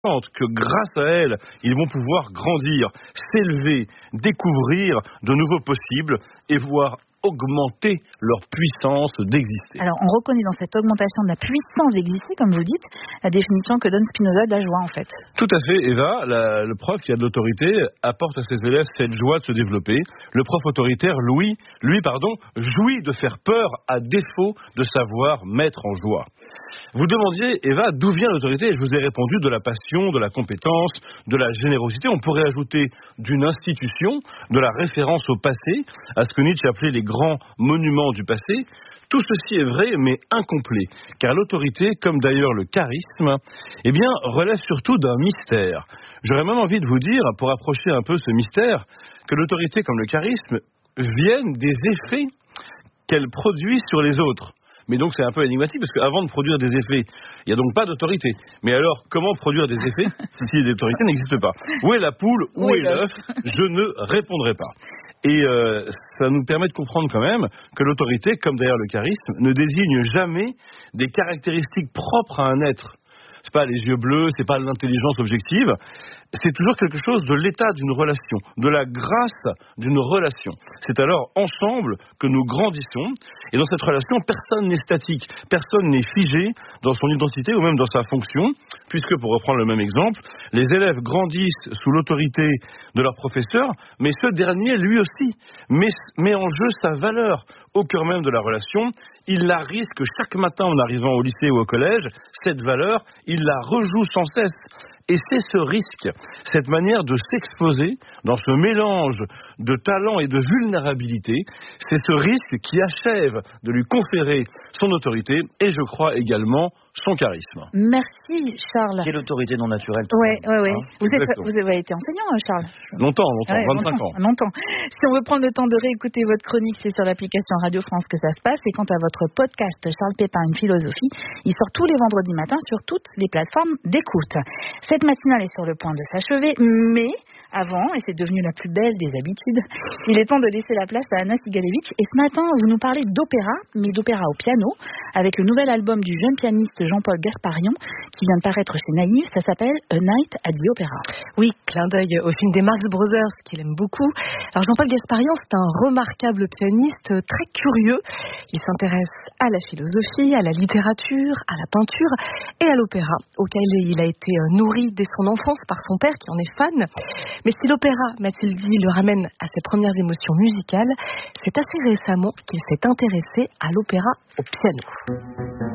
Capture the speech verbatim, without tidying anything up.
que grâce à elle, ils vont pouvoir grandir, s'élever, découvrir de nouveaux possibles et voir augmenter leur puissance d'exister. Alors, on reconnaît dans cette augmentation de la puissance d'exister, comme vous dites, la définition que donne Spinoza de la joie, en fait. Tout à fait, Eva. La, le prof qui a de l'autorité apporte à ses élèves cette joie de se développer. Le prof autoritaire, Louis, lui, pardon, jouit de faire peur à défaut de savoir mettre en joie. Vous demandiez, Eva, d'où vient l'autorité? Et je vous ai répondu de la passion, de la compétence, de la générosité. On pourrait ajouter d'une institution, de la référence au passé, à ce que Nietzsche appelait les grands monuments du passé. Tout ceci est vrai, mais incomplet, car l'autorité, comme d'ailleurs le charisme, eh bien, relève surtout d'un mystère. J'aurais même envie de vous dire, pour approcher un peu ce mystère, que l'autorité, comme le charisme, viennent des effets qu'elle produit sur les autres. Mais donc c'est un peu énigmatique, parce qu'avant de produire des effets, il n'y a donc pas d'autorité. Mais alors, comment produire des effets si l'autorité n'existe pas? Où est la poule? Où, Où est l'œuf? Je ne répondrai pas. Et euh, ça nous permet de comprendre quand même que l'autorité, comme d'ailleurs le charisme, ne désigne jamais des caractéristiques propres à un être. C'est pas les yeux bleus, c'est pas l'intelligence objective. C'est toujours quelque chose de l'état d'une relation, de la grâce d'une relation. C'est alors ensemble que nous grandissons. Et dans cette relation, personne n'est statique, personne n'est figé dans son identité ou même dans sa fonction, puisque, pour reprendre le même exemple, les élèves grandissent sous l'autorité de leur professeur, mais ce dernier, lui aussi, met, met en jeu sa valeur au cœur même de la relation. Il la risque chaque matin en arrivant au lycée ou au collège, cette valeur, il la rejoue sans cesse. Et c'est ce risque, cette manière de s'exposer dans ce mélange de talent et de vulnérabilité, c'est ce risque qui achève de lui conférer son autorité et, je crois, également son charisme. Merci, Charles. Quelle autorité non naturelle. Oui, oui, oui. Hein vous, êtes, vous avez été enseignant, Charles? Longtemps, longtemps, ouais, vingt-cinq longtemps, ans. Longtemps. Si on veut prendre le temps de réécouter votre chronique, c'est sur l'application Radio France que ça se passe. Et quant à votre podcast Charles Pépin, une philosophie, il sort tous les vendredis matins sur toutes les plateformes d'écoute. Cette matinale est sur le point de s'achever, mais avant, et c'est devenu la plus belle des habitudes, il est temps de laisser la place à Anna Sigalevitch. Et ce matin, vous nous parlez d'opéra, mais d'opéra au piano, avec le nouvel album du jeune pianiste Jean-Paul Gasparian, qui vient de paraître chez Naïf. Ça s'appelle A Night at the Opera. Oui, clin d'œil au film des Marx Brothers, qu'il aime beaucoup. Alors Jean-Paul Gasparian, c'est un remarquable pianiste très curieux. Il s'intéresse à la philosophie, à la littérature, à la peinture et à l'opéra, auquel il a été nourri dès son enfance par son père, qui en est fan. Mais si l'opéra, m'a-t-il dit, le ramène à ses premières émotions musicales, c'est assez récemment qu'il s'est intéressé à l'opéra au piano.